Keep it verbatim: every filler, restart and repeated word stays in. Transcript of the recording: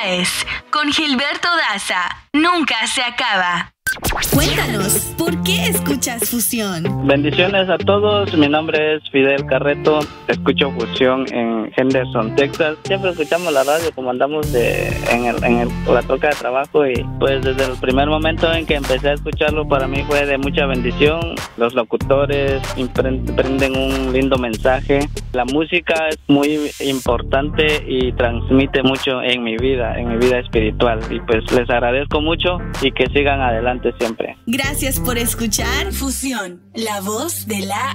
es con Gilberto Daza. Nunca se acaba. Cuéntanos, ¿por qué escuchas Fusión? Bendiciones a todos, mi nombre es Fidel Carreto, escucho Fusión en Henderson, Texas. Siempre escuchamos la radio como andamos de, en, el, en el, la troca de trabajo y pues desde el primer momento en que empecé a escucharlo para mí fue de mucha bendición. Los locutores prenden un lindo mensaje. La música es muy importante y transmite mucho en mi vida, en mi vida espiritual y pues les agradezco mucho y que sigan adelante siempre. Gracias por escuchar Fusión, la voz de la